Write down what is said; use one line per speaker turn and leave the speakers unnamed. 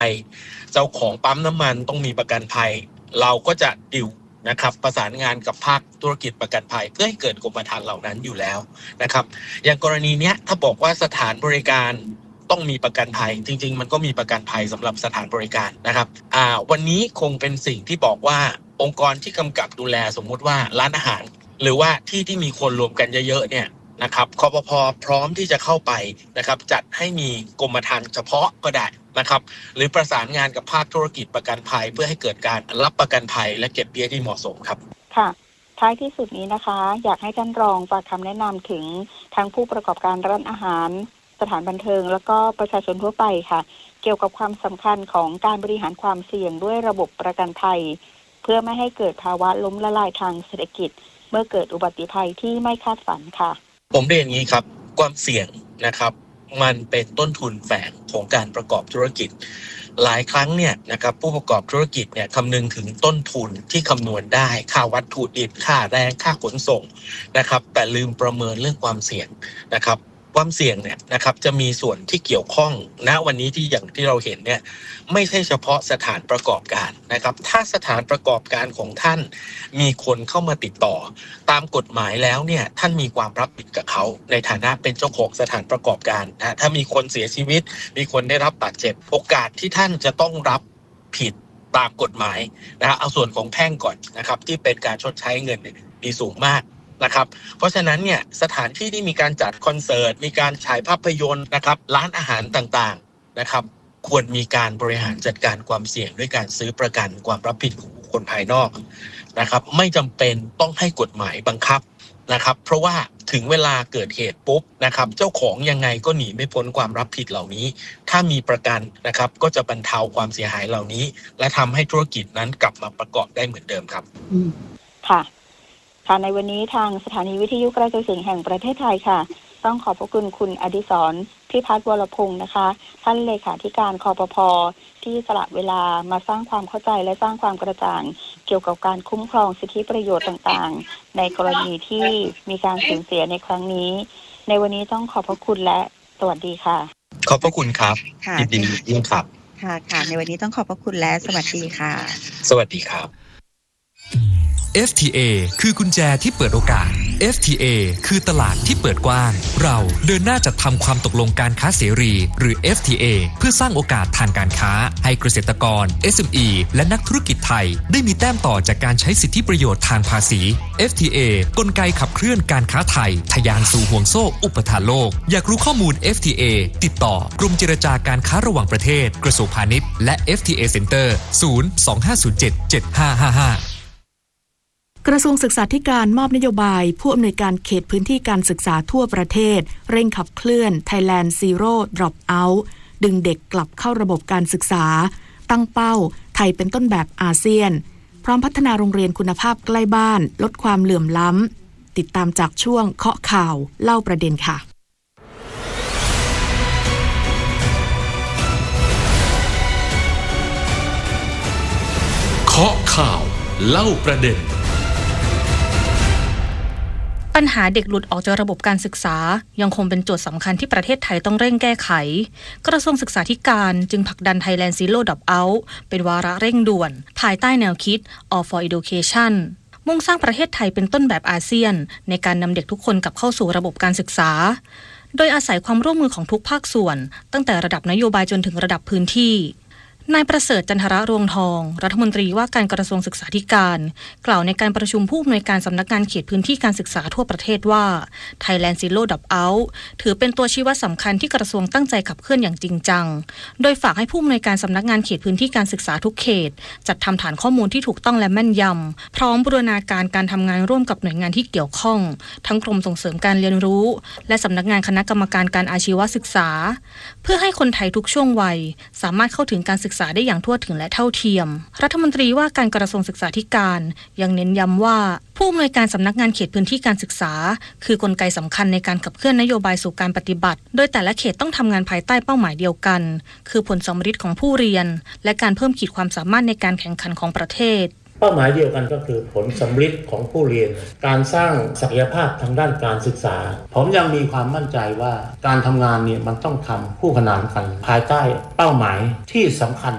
เจ้าของปั๊มน้ำมันต้องมีประกันภัยเราก็จะดิวนะครับประสานงานกับภาคธุรกิจประกันภัยเพื่อให้เกิดกรมธรรม์เหล่านั้นอยู่แล้วนะครับอย่างกรณีเนี้ยถ้าบอกว่าสถานบริการต้องมีประกันภัยจริงๆมันก็มีประกันภัยสำหรับสถานบริการนะครับวันนี้คงเป็นสิ่งที่บอกว่าองค์กรที่กำกับดูแลสมมุติว่าร้านอาหารหรือว่าที่มีคนรวมกันเยอะๆเนี่ยนะครับคปภ.พร้อมที่จะเข้าไปนะครับจัดให้มีกรมธรรม์เฉพาะก็ได้นะครับหรือประสานงานกับภาคธุรกิจประกันภัยเพื่อให้เกิดการรับประกันภัยและเก็บเบี้ยที่เหมาะสมครับ
ค่ะท้ายที่สุดนี้นะคะอยากให้ท่านรองฝากคำแนะนำถึงทั้งผู้ประกอบการร้านอาหารสถานบันเทิงแล้วก็ประชาชนทั่วไปค่ะเกี่ยวกับความสำคัญของการบริหารความเสี่ยงด้วยระบบประกันภัยเพื่อไม่ให้เกิดภาวะล้มละลายทางเศรษฐกิจเมื่อเกิดอุบัติภัยที่ไม่คาดฝันค่ะ
ผมเรียนอย่างนี้ครับความเสี่ยงนะครับมันเป็นต้นทุนแฝงของการประกอบธุรกิจหลายครั้งเนี่ยนะครับผู้ประกอบธุรกิจเนี่ยคำนึงถึงต้นทุนที่คำนวณได้ค่าวัตถุดิบค่าแรงค่าขนส่งนะครับแต่ลืมประเมินเรื่องความเสี่ยงนะครับความเสี่ยงเนี่ยนะครับจะมีส่วนที่เกี่ยวข้องณวันนี้ที่อย่างที่เราเห็นเนี่ยไม่ใช่เฉพาะสถานประกอบการนะครับถ้าสถานประกอบการของท่านมีคนเข้ามาติดต่อตามกฎหมายแล้วเนี่ยท่านมีความรับผิดกับเขาในฐานะเป็นเจ้าของสถานประกอบการนะถ้ามีคนเสียชีวิตมีคนได้รับบาดเจ็บโอกาสที่ท่านจะต้องรับผิดตามกฎหมายนะเอาส่วนของแพ่งก่อนนะครับที่เป็นการชดใช้เงินมีสูงมากนะครับเพราะฉะนั้นเนี่ยสถานที่ที่มีการจัดคอนเสิร์ตมีการฉายภาพยนตร์นะครับร้านอาหารต่างๆนะครับควรมีการบริหารจัดการความเสี่ยงด้วยการซื้อประกันความรับผิดของบุคคลภายนอกนะครับไม่จำเป็นต้องให้กฎหมายบังคับนะครับเพราะว่าถึงเวลาเกิดเหตุปุ๊บนะครับเจ้าของยังไงก็หนีไม่พ้นความรับผิดเหล่านี้ถ้ามีประกันนะครับก็จะบรรเทาความเสียหายเหล่านี้และทำให้ธุรกิจนั้นกลับมาประกอบได้เหมือนเดิมครับ
ค่ะในวันนี้ทางสถานีวิทยุกระจายเสียงแห่งประเทศไทยค่ะต้องขอบพระคุณคุณอดิศร พิพัฒน์วรพงศ์นะคะท่านเลขาธิการคปภ.ที่สละเวลามาสร้างความเข้าใจและสร้างความกระจ่างเกี่ยวกับการคุ้มครองสิทธิประโยชน์ต่างๆในกรณีที่มีการสูญเสียในครั้งนี้ในวันนี้ต้องขอบพระคุณและสวัสดีค่ะ
ขอบพระคุณครับยินดียิ่งครับ
ค่ะในวันนี้ต้องขอบพระคุณและสวัสดีค่ะ
สวัสดีครับ
FTA คือกุญแจที่เปิดโอกาส FTA คือตลาดที่เปิดกว้างเราเดินหน้าจัดทำความตกลงการค้าเสรีหรือ FTA เพื่อสร้างโอกาสทางการค้าให้เกษตรกร SME และนักธุรกิจไทยได้มีแต้มต่อจากการใช้สิทธิประโยชน์ทางภาษี FTA กลไกขับเคลื่อนการค้าไทยทะยานสู่ห่วงโซ่อุปทานโลกอยากรู้ข้อมูล FTA ติดต่อกรมเจรจาการค้าระหว่างประเทศกระทรวงพาณิชย์และ FTA Center 025077555
กระทรวงศึกษาธิการมอบนโยบายผู้อำนวยการเขตพื้นที่การศึกษาทั่วประเทศเร่งขับเคลื่อน Thailand Zero Drop Out ดึงเด็กกลับเข้าระบบการศึกษาตั้งเป้าไทยเป็นต้นแบบอาเซียนพร้อมพัฒนาโรงเรียนคุณภาพใกล้บ้านลดความเหลื่อมล้ำติดตามจากช่วงเคาะข่าวเล่าประเด็นค่ะ
เคาะข่าวเล่าประเด็น
ปัญหาเด็กหลุดออกจากระบบการศึกษายังคงเป็นโจทย์สำคัญที่ประเทศไทยต้องเร่งแก้ไขกระทรวงศึกษาธิการจึงผลักดัน Thailand Zero Drop Out เป็นวาระเร่งด่วนภายใต้แนวคิด All for Education มุ่งสร้างประเทศไทยเป็นต้นแบบอาเซียนในการนำเด็กทุกคนกลับเข้าสู่ระบบการศึกษาโดยอาศัยความร่วมมือของทุกภาคส่วนตั้งแต่ระดับนโยบายจนถึงระดับพื้นที่นายประเสริฐจันทรรวงทองรัฐมนตรีว่าการกระทรวงศึกษาธิการกล่าวในการประชุมผู้อำนวยการสำนักงานเขตพื้นที่การศึกษาทั่วประเทศว่า Thailand Zero Drop Out ถือเป็นตัวชี้วัดสำคัญที่กระทรวงตั้งใจขับเคลื่อนอย่างจริงจังโดยฝากให้ผู้อำนวยการสำนักงานเขตพื้นที่การศึกษาทุกเขตจัดทำฐานข้อมูลที่ถูกต้องและแม่นยำพร้อมบูรณาการการทำงานร่วมกับหน่วยงานที่เกี่ยวข้องทั้งกรมส่งเสริมการเรียนรู้และสำนักงานคณะกรรมการการอาชีวศึกษาเพื่อให้คนไทยทุกช่วงวัยสามารถเข้าถึงการศึกษาได้อย่างทั่วถึงและเท่าเทียมรัฐมนตรีว่าการกระทรวงศึกษาธิการยังเน้นย้ำว่าผู้อำนวยการสำนักงานเขตพื้นที่การศึกษาคือกลไกสำคัญในการขับเคลื่อนนโยบายสู่การปฏิบัติโดยแต่ละเขตต้องทำงานภายใต้เป้าหมายเดียวกันคือผลสำฤทธิ์ของผู้เรียนและการเพิ่มขีดความสามารถในการแข่งขันของประเทศ
เป้าหมายเดียวกันก็คือผลสำลิดของผู้เรียนการสร้างศักยภาพทางด้านการศึกษาผมยังมีความมั่นใจว่าการทำงานเนี่ยมันต้องทำคู่ขนานกันภายใต้เป้าหมายที่สำคัญ